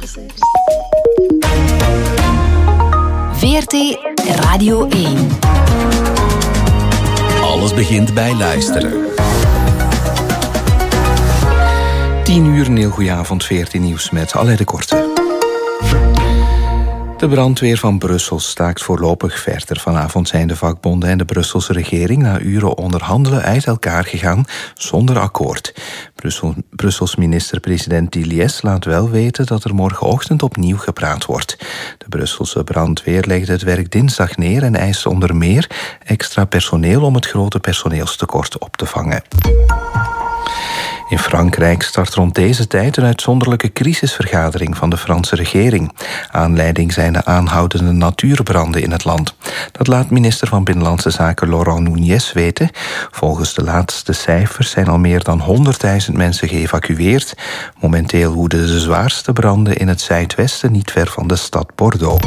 VRT Radio 1. Alles begint bij luisteren. 10 uur, een heel goeie avond, VRT Nieuws met Alain de Korte. De brandweer van Brussel staakt voorlopig verder. Vanavond zijn de vakbonden en de Brusselse regering na uren onderhandelen uit elkaar gegaan zonder akkoord. Brussels minister-president Diliès laat wel weten dat er morgenochtend opnieuw gepraat wordt. De Brusselse brandweer legde het werk dinsdag neer en eist onder meer extra personeel om het grote personeelstekort op te vangen. In Frankrijk start rond deze tijd een uitzonderlijke crisisvergadering van de Franse regering. Aanleiding zijn de aanhoudende natuurbranden in het land. Dat laat minister van Binnenlandse Zaken Laurent Nunez weten. Volgens de laatste cijfers zijn al meer dan 100.000 mensen geëvacueerd. Momenteel woeden de zwaarste branden in het zuidwesten, niet ver van de stad Bordeaux.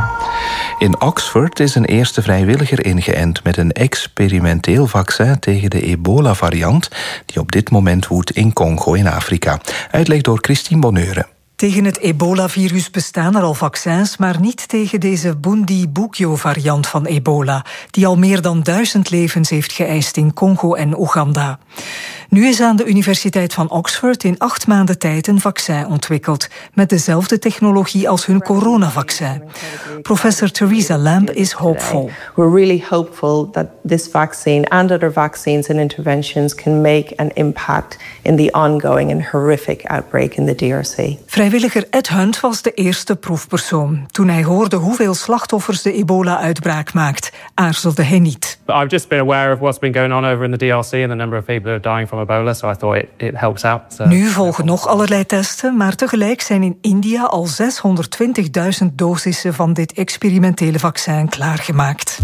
In Oxford is een eerste vrijwilliger ingeënt met een experimenteel vaccin tegen de ebola-variant die op dit moment woedt in Congo in Afrika. Uitleg door Christine Bonneure. Tegen het ebola-virus bestaan er al vaccins, maar niet tegen deze Bundibugyo-variant van ebola, die al meer dan 1000 levens heeft geëist in Congo en Oeganda. Nu is aan de Universiteit van Oxford in 8 maanden tijd een vaccin ontwikkeld, met dezelfde technologie als hun coronavaccin. Professor Theresa Lamb is hopeful. We're really hopeful that this vaccine and other vaccines and interventions can make an impact in the ongoing and horrific outbreak in the DRC. Vrijwilliger Ed Hunt was de eerste proefpersoon. Toen hij hoorde hoeveel slachtoffers de ebola-uitbraak maakt, aarzelde hij niet. I've just been aware of what's been going on over in the DRC and the number of people who are dying from Ebola, so I thought it helps out. Nu volgen nog allerlei testen, maar tegelijk zijn in India al 620.000 dosissen van dit experimentele vaccin klaargemaakt.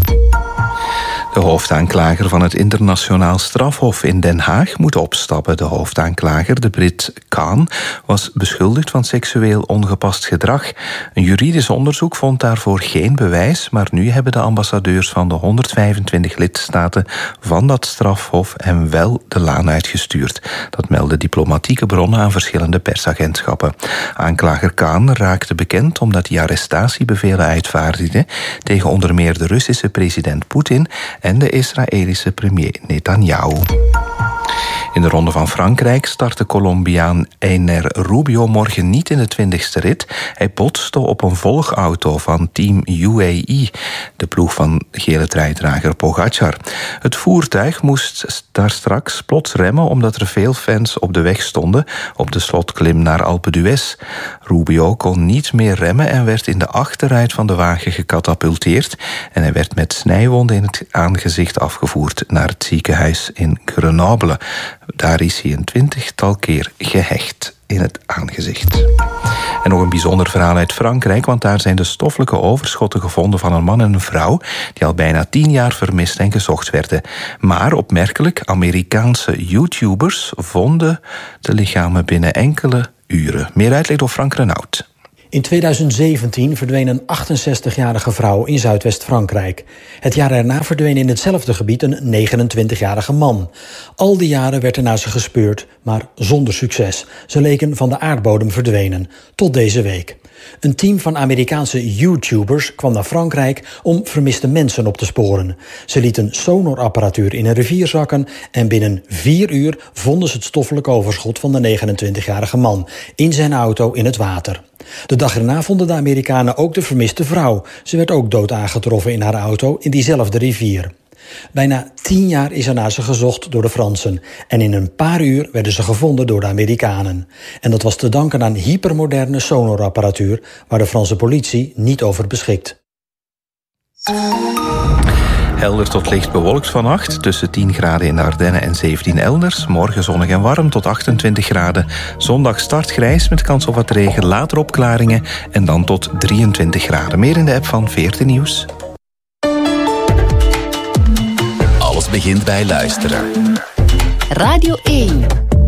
De hoofdaanklager van het internationaal strafhof in Den Haag moet opstappen. De hoofdaanklager, de Brit Khan, was beschuldigd van seksueel ongepast gedrag. Een juridisch onderzoek vond daarvoor geen bewijs, maar nu hebben de ambassadeurs van de 125 lidstaten van dat strafhof hem wel de laan uitgestuurd. Dat melden diplomatieke bronnen aan verschillende persagentschappen. Aanklager Khan raakte bekend omdat hij arrestatiebevelen uitvaardigde tegen onder meer de Russische president Poetin en de Israëlische premier Netanyahu. In de Ronde van Frankrijk start de Colombiaan Einer Rubio morgen niet in de 20e rit. Hij botste op een volgauto van team UAE, de ploeg van gele truidrager Pogacar. Het voertuig moest daar straks plots remmen omdat er veel fans op de weg stonden op de slotklim naar Alpe d'Huez. Rubio kon niet meer remmen en werd in de achteruit van de wagen gecatapulteerd en hij werd met snijwonden in het aangezicht afgevoerd naar het ziekenhuis in Grenoble. Daar is hij een 20-tal keer gehecht in het aangezicht. En nog een bijzonder verhaal uit Frankrijk, want daar zijn de stoffelijke overschotten gevonden van een man en een vrouw die al bijna 10 jaar vermist en gezocht werden. Maar opmerkelijk, Amerikaanse YouTubers vonden de lichamen binnen enkele uren. Meer uitleg door Frank Renaud. In 2017 verdween een 68-jarige vrouw in Zuidwest-Frankrijk. Het jaar erna verdween in hetzelfde gebied een 29-jarige man. Al die jaren werd er naar ze gespeurd, maar zonder succes. Ze leken van de aardbodem verdwenen, tot deze week. Een team van Amerikaanse YouTubers kwam naar Frankrijk om vermiste mensen op te sporen. Ze lieten sonarapparatuur in een rivier zakken en binnen 4 uur vonden ze het stoffelijk overschot van de 29-jarige man in zijn auto in het water. De dag erna vonden de Amerikanen ook de vermiste vrouw. Ze werd ook dood aangetroffen in haar auto in diezelfde rivier. Bijna 10 jaar is er naar ze gezocht door de Fransen. En in een paar uur werden ze gevonden door de Amerikanen. En dat was te danken aan hypermoderne sonarapparatuur waar de Franse politie niet over beschikt. Helder tot licht bewolkt vannacht, tussen 10 graden in de Ardennen en 17 elders. Morgen zonnig en warm tot 28 graden. Zondag start grijs met kans op wat regen, later opklaringen en dan tot 23 graden. Meer in de app van VRT Nieuws. Alles begint bij luisteren. Radio 1.